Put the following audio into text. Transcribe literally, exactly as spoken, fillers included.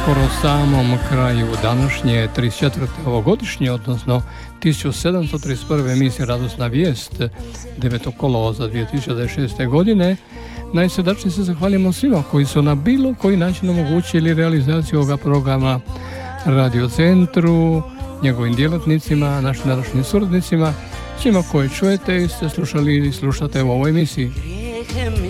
skoro samom kraju današnje trideset četvrte ovogodišnje, odnosno tisuću sedamsto trideset prve emisije Radosna vijest devetog kolovoza dvije tisuće dvadeset šeste. godine. Najsrdačnije se zahvaljujemo svima koji su na bilo koji način omogućili realizaciju ovoga programa Radio Centru, njegovim djelatnicima, našim današnjim suradnicima, svima koje čujete i ste slušali ili slušate u ovoj emisiji.